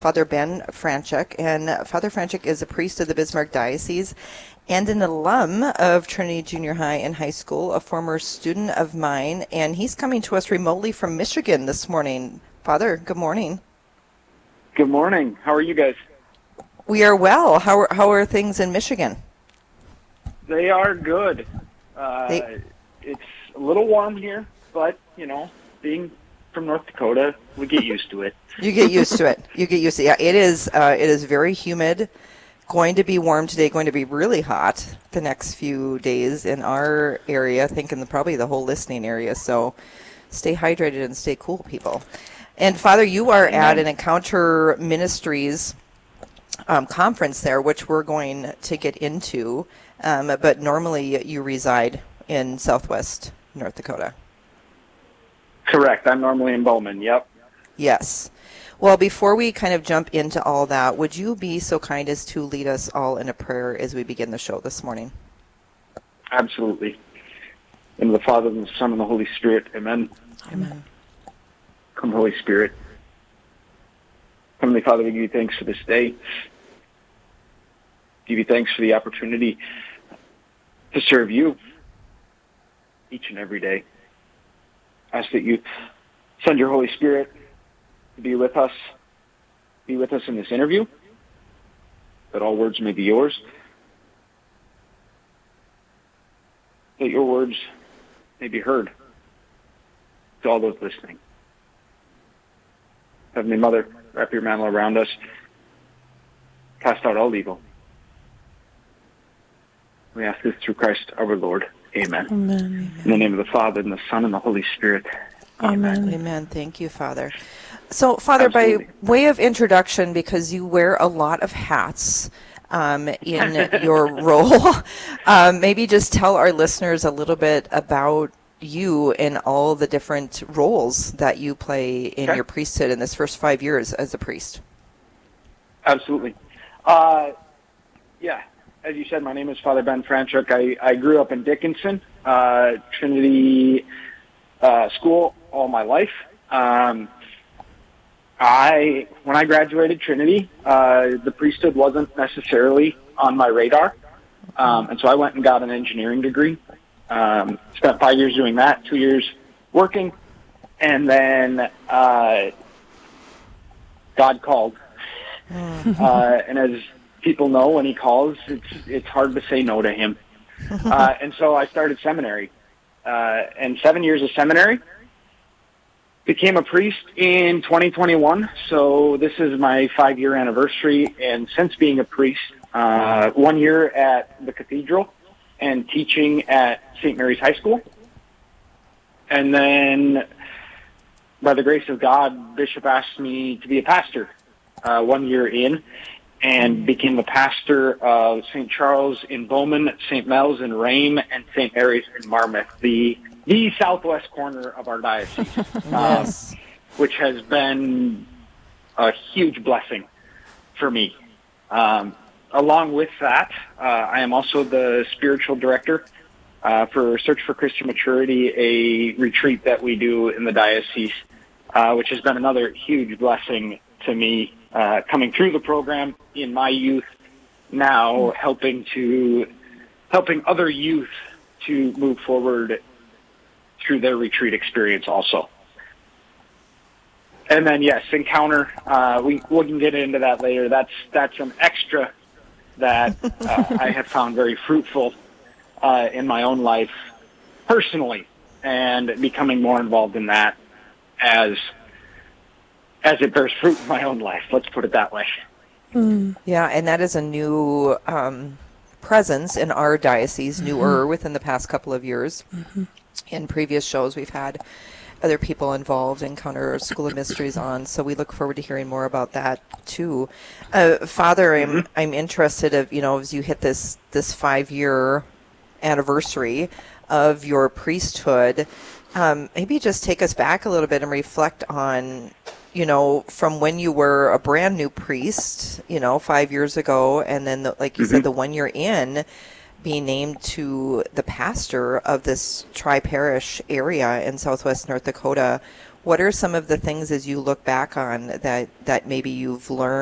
Father Ben Franchuk, and Father Franchuk is a priest of the Bismarck Diocese and an alum of Trinity Junior High and High School, a former student of mine, and he's coming to us remotely from Michigan this morning. Father, good morning. Good morning. How are you guys? We are well. How are things in Michigan? They are good. It's a little warm here, but, being from North Dakota, we get used to it. You get used to it. Yeah, it is very humid. Going to be warm today, going to be really hot the next few days in our area, I think probably the whole listening area. So stay hydrated and stay cool, people. And Father, you are at an Encounter Ministries conference there, which we're going to get into. But normally you reside in Southwest North Dakota. Correct. I'm normally in Bowman. Yep. Yes. Well, before we kind of jump into all that, would you be so kind as to lead us all in a prayer as we begin the show this morning? Absolutely. In the Father, and the Son, and the Holy Spirit. Amen. Amen. Come, Holy Spirit. Heavenly Father, we give you thanks for this day. Give you thanks for the opportunity to serve you each and every day. Ask that you send your Holy Spirit to be with us in this interview, that all words may be yours, that your words may be heard to all those listening. Heavenly Mother, wrap your mantle around us, cast out all evil. We ask this through Christ our Lord. Amen. Amen. In the name of the Father, and the Son, and the Holy Spirit. Amen. Amen. Thank you, Father. So, Father, Absolutely. by way of introduction, because you wear a lot of hats in your role, maybe just tell our listeners a little bit about you and all the different roles that you play in your priesthood in this first 5 years as a priest. Absolutely. As you said, my name is Father Ben Franchuk. I grew up in Dickinson, Trinity School all my life. When I graduated Trinity, the priesthood wasn't necessarily on my radar, and so I went and got an engineering degree. Spent 5 years doing that, 2 years working, and then God called. And as people know, when he calls, it's hard to say no to him. And so I started seminary. And 7 years of seminary. Became a priest in 2021, so this is my 5-year anniversary. And since being a priest, 1 year at the cathedral and teaching at St. Mary's High School. And then, by the grace of God, Bishop asked me to be a pastor 1 year in, and became the pastor of St. Charles in Bowman, St. Mel's in Rame, and St. Mary's in Marmouth, the southwest corner of our diocese, Yes. which has been a huge blessing for me. Along with that, I am also the spiritual director for Search for Christian Maturity, a retreat that we do in the diocese, which has been another huge blessing to me, coming through the program in my youth, now helping other youth to move forward through their retreat experience also. And then, yes, Encounter, we can get into that later. That's an extra that I have found very fruitful in my own life personally, and becoming more involved in that as it bears fruit in my own life. Let's put it that way. Yeah, and that is a new presence in our diocese, newer within the past couple of years. In previous shows, we've had other people involved, Encounter School of Mysteries on, so we look forward to hearing more about that too. Father, I'm interested as you hit this 5-year anniversary of your priesthood, maybe just take us back a little bit and reflect on from when you were a brand new priest, 5 years ago, and then, like you said, the 1 year in, being named to the pastor of this tri-parish area in southwest North Dakota. What are some of the things as you look back on that maybe you've learned